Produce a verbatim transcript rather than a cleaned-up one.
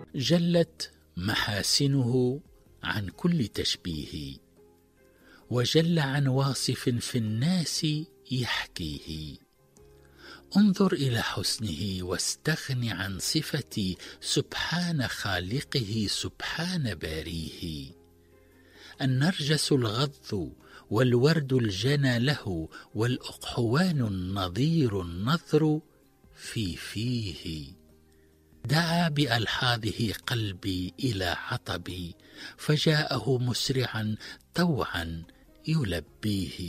جلت محاسنه عن كل تشبيه، وجل عن واصف في الناس يحكيه. انظر إلى حسنه واستغن عن صفتي، سبحان خالقه سبحان باريه. النرجس الغض والورد الجنى له، والأقحوان النظير النظر في فيه. دعا بألحاظه قلبي إلى عطبي، فجاءه مسرعا طوعا يلبيه.